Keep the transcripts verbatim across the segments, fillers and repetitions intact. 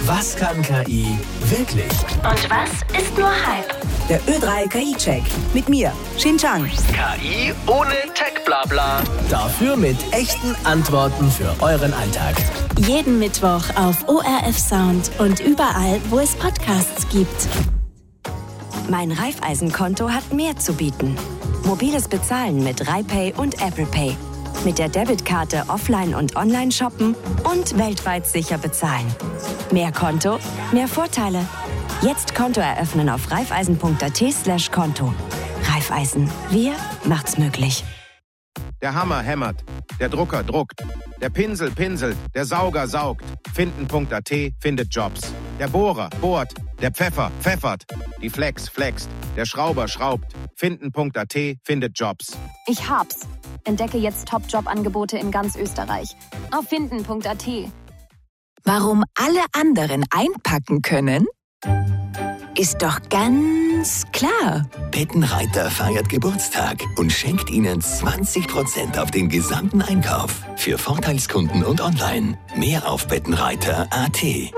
Was kann K I wirklich? Und was ist nur Hype? Der Ö drei K I-Check. Mit mir, Xinjiang. K I ohne Tech-Blabla. Dafür mit echten Antworten für euren Alltag. Jeden Mittwoch auf O R F Sound und überall, wo es Podcasts gibt. Mein Raiffeisen-Konto hat mehr zu bieten. Mobiles Bezahlen mit RaiPay und Apple Pay. Mit der Debitkarte offline und online shoppen und weltweit sicher bezahlen. Mehr Konto, mehr Vorteile. Jetzt Konto eröffnen auf raiffeisen.at slash Konto. Raiffeisen, wir macht's möglich. Der Hammer hämmert, der Drucker druckt, der Pinsel pinselt, der Sauger saugt. Finden.at findet Jobs. Der Bohrer bohrt, der Pfeffer pfeffert, die Flex flext, der Schrauber schraubt. Finden.at findet Jobs. Ich hab's. Entdecke jetzt Top-Job-Angebote in ganz Österreich. Auf Finden.at. Warum alle anderen einpacken können? Ist doch ganz klar. Bettenreiter feiert Geburtstag und schenkt Ihnen zwanzig Prozent auf den gesamten Einkauf. Für Vorteilskunden und online. Mehr auf bettenreiter punkt at.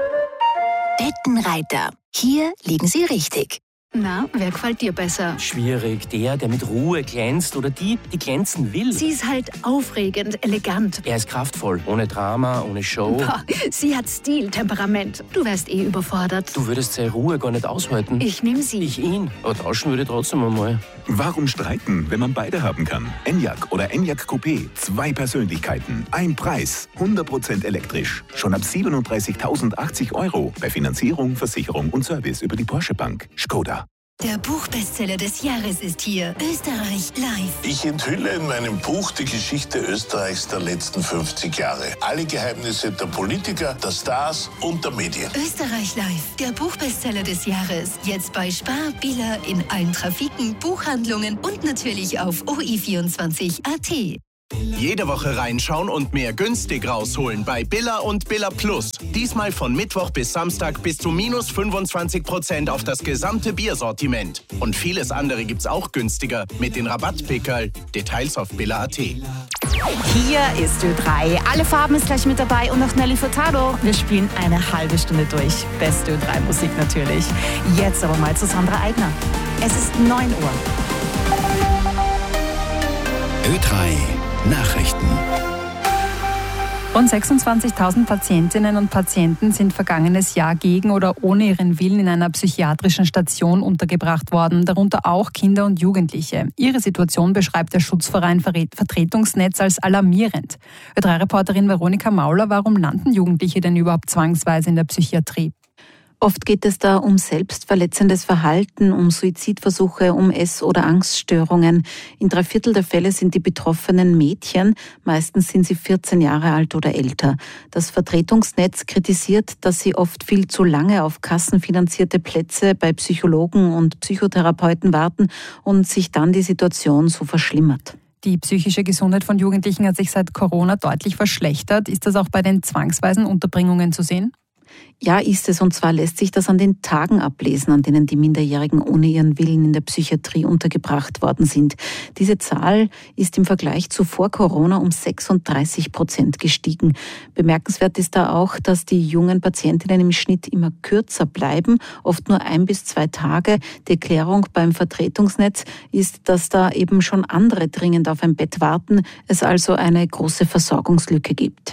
Bettenreiter. Hier liegen Sie richtig. Na, wer gefällt dir besser? Schwierig. Der, der mit Ruhe glänzt oder die, die glänzen will. Sie ist halt aufregend, elegant. Er ist kraftvoll, ohne Drama, ohne Show. Boah, sie hat Stil, Temperament. Du wärst eh überfordert. Du würdest seine Ruhe gar nicht aushalten. Ich nehm sie. Ich ihn. Aber tauschen würde trotzdem einmal. Warum streiten, wenn man beide haben kann? Enyaq oder Enyaq Coupé. Zwei Persönlichkeiten, ein Preis. hundert Prozent elektrisch. Schon ab siebenunddreißigtausendachtzig Euro. Bei Finanzierung, Versicherung und Service über die Porsche Bank. Skoda. Der Buchbestseller des Jahres ist hier. Österreich live. Ich enthülle in meinem Buch die Geschichte Österreichs der letzten fünfzig Jahre. Alle Geheimnisse der Politiker, der Stars und der Medien. Österreich live. Der Buchbestseller des Jahres. Jetzt bei Spar, Billa, in allen Trafiken, Buchhandlungen und natürlich auf O I vierundzwanzig Punkt at. Jede Woche reinschauen und mehr günstig rausholen bei Billa und Billa Plus. Diesmal von Mittwoch bis Samstag bis zu minus fünfundzwanzig Prozent auf das gesamte Biersortiment. Und vieles andere gibt's auch günstiger mit den Rabattpickerl. Details auf billa punkt at. Hier ist Ö drei. Alle Farben ist gleich mit dabei und auch Nelly Furtado. Wir spielen eine halbe Stunde durch. Beste Ö drei Musik natürlich. Jetzt aber mal zu Sandra Eigner. Es ist neun Uhr. Ö drei Nachrichten. Rund sechsundzwanzigtausend Patientinnen und Patienten sind vergangenes Jahr gegen oder ohne ihren Willen in einer psychiatrischen Station untergebracht worden, darunter auch Kinder und Jugendliche. Ihre Situation beschreibt der Schutzverein Vertretungsnetz als alarmierend. Ö drei Reporterin Veronika Mauler, warum landen Jugendliche denn überhaupt zwangsweise in der Psychiatrie? Oft geht es da um selbstverletzendes Verhalten, um Suizidversuche, um Ess- oder Angststörungen. In drei Viertel der Fälle sind die Betroffenen Mädchen. Meistens sind sie vierzehn Jahre alt oder älter. Das Vertretungsnetz kritisiert, dass sie oft viel zu lange auf kassenfinanzierte Plätze bei Psychologen und Psychotherapeuten warten und sich dann die Situation so verschlimmert. Die psychische Gesundheit von Jugendlichen hat sich seit Corona deutlich verschlechtert. Ist das auch bei den zwangsweisen Unterbringungen zu sehen? Ja, ist es. Und zwar lässt sich das an den Tagen ablesen, an denen die Minderjährigen ohne ihren Willen in der Psychiatrie untergebracht worden sind. Diese Zahl ist im Vergleich zu vor Corona um sechsunddreißig Prozent gestiegen. Bemerkenswert ist da auch, dass die jungen Patientinnen im Schnitt immer kürzer bleiben, oft nur ein bis zwei Tage. Die Erklärung beim Vertretungsnetz ist, dass da eben schon andere dringend auf ein Bett warten, es also eine große Versorgungslücke gibt.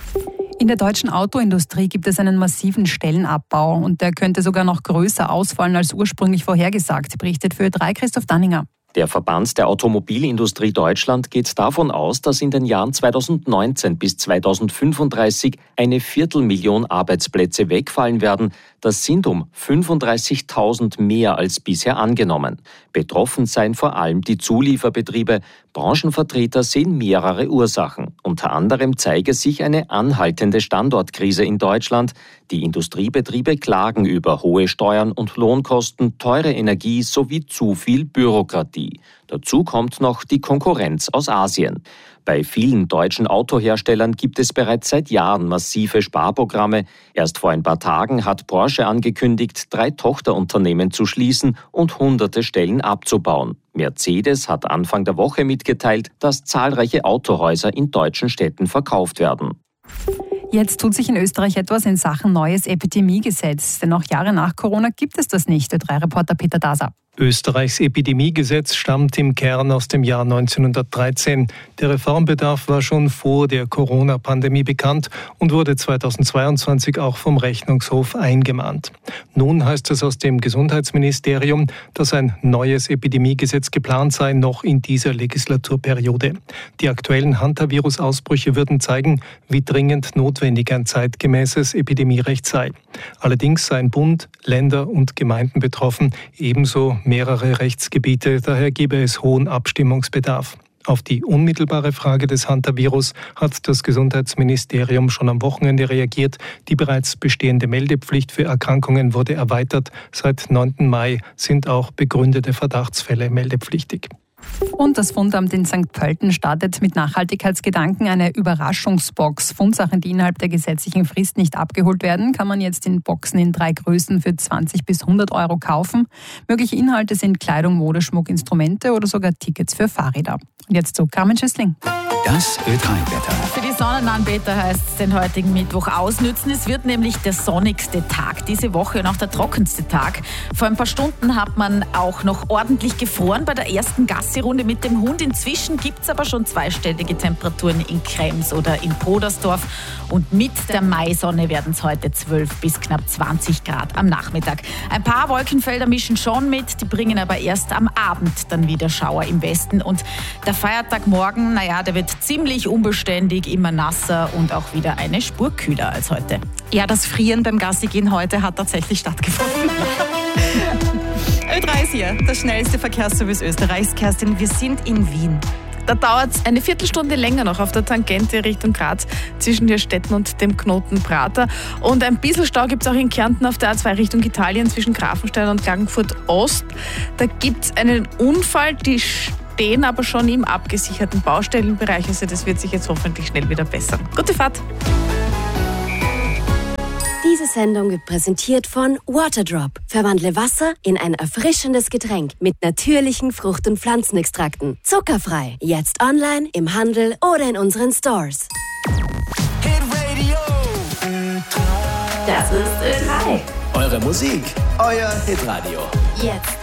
In der deutschen Autoindustrie gibt es einen massiven Stellenabbau und der könnte sogar noch größer ausfallen als ursprünglich vorhergesagt, berichtet für Ö drei Christoph Danninger. Der Verband der Automobilindustrie Deutschland geht davon aus, dass in den Jahren zweitausendneunzehn bis zweitausendfünfunddreißig eine Viertelmillion Arbeitsplätze wegfallen werden. Das sind um fünfunddreißigtausend mehr als bisher angenommen. Betroffen seien vor allem die Zulieferbetriebe. Branchenvertreter sehen mehrere Ursachen. Unter anderem zeige sich eine anhaltende Standortkrise in Deutschland. Die Industriebetriebe klagen über hohe Steuern und Lohnkosten, teure Energie sowie zu viel Bürokratie. Dazu kommt noch die Konkurrenz aus Asien. Bei vielen deutschen Autoherstellern gibt es bereits seit Jahren massive Sparprogramme. Erst vor ein paar Tagen hat Porsche angekündigt, drei Tochterunternehmen zu schließen und hunderte Stellen abzubauen. Mercedes hat Anfang der Woche mitgeteilt, dass zahlreiche Autohäuser in deutschen Städten verkauft werden. Jetzt tut sich in Österreich etwas in Sachen neues Epidemiegesetz. Denn auch Jahre nach Corona gibt es das nicht. Ö drei Reporter Peter Daser. Österreichs Epidemiegesetz stammt im Kern aus dem Jahr neunzehnhundertdreizehn. Der Reformbedarf war schon vor der Corona-Pandemie bekannt und wurde zweitausendzweiundzwanzig auch vom Rechnungshof eingemahnt. Nun heißt es aus dem Gesundheitsministerium, dass ein neues Epidemiegesetz geplant sei, noch in dieser Legislaturperiode. Die aktuellen Hantavirus-Ausbrüche würden zeigen, wie dringend notwendig ein zeitgemäßes Epidemierecht sei. Allerdings seien Bund, Länder und Gemeinden betroffen, ebenso mehrere Rechtsgebiete, daher gebe es hohen Abstimmungsbedarf. Auf die unmittelbare Frage des Hantavirus hat das Gesundheitsministerium schon am Wochenende reagiert. Die bereits bestehende Meldepflicht für Erkrankungen wurde erweitert. Seit neunten Mai sind auch begründete Verdachtsfälle meldepflichtig. Und das Fundamt in Sankt Pölten startet mit Nachhaltigkeitsgedanken eine Überraschungsbox. Fundsachen, die innerhalb der gesetzlichen Frist nicht abgeholt werden, kann man jetzt in Boxen in drei Größen für zwanzig bis hundert Euro kaufen. Mögliche Inhalte sind Kleidung, Modeschmuck, Instrumente oder sogar Tickets für Fahrräder. Und jetzt zu Carmen Schüssling. Das Ö drei Wetter. Für die Sonnenanbeter heißt es den heutigen Mittwoch ausnützen. Es wird nämlich der sonnigste Tag diese Woche und auch der trockenste Tag. Vor ein paar Stunden hat man auch noch ordentlich gefroren bei der ersten Gassi-Runde mit dem Hund. Inzwischen gibt es aber schon zweistellige Temperaturen in Krems oder in Podersdorf. Und mit der Maisonne werden es heute zwölf bis knapp zwanzig Grad am Nachmittag. Ein paar Wolkenfelder mischen schon mit, die bringen aber erst am Abend dann wieder Schauer im Westen. Und der Feiertag morgen, naja, der wird ziemlich unbeständig, immer nasser und auch wieder eine Spur kühler als heute. Ja, das Frieren beim Gassigehen heute hat tatsächlich stattgefunden. Ö drei ist hier, das schnellste Verkehrsservice Österreichs. Kerstin, wir sind in Wien. Da dauert es eine Viertelstunde länger noch auf der Tangente Richtung Graz zwischen Dürstetten und dem Knoten Prater. Und ein bisschen Stau gibt es auch in Kärnten auf der A zwei Richtung Italien zwischen Grafenstein und Klagenfurt Ost. Da gibt es einen Unfall, die stehen aber schon im abgesicherten Baustellenbereich. Also das wird sich jetzt hoffentlich schnell wieder bessern. Gute Fahrt! Diese Sendung wird präsentiert von Waterdrop. Verwandle Wasser in ein erfrischendes Getränk mit natürlichen Frucht- und Pflanzenextrakten. Zuckerfrei. Jetzt online, im Handel oder in unseren Stores. Das ist Ö drei. Eure Musik, euer Hitradio. Jetzt